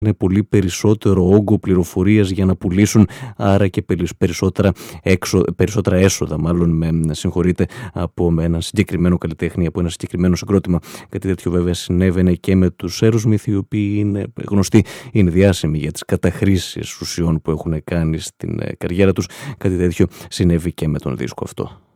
είναι πολύ περισσότερο όγκο πληροφορίας για να πουλήσουν, άρα και περισσότερα έσοδα, συγχωρείτε, από ένα συγκεκριμένο καλλιτέχνη, από ένα συγκεκριμένο συγκρότημα. Κάτι τέτοιο βέβαια συνέβαινε και με τους Aerosmith, οι οποίοι είναι γνωστοί, είναι διάσημοι για τις καταχρήσεις ουσιών που έχουν κάνει στην καριέρα τους. Κάτι τέτοιο συνέβη και με τον δίσκο αυτό.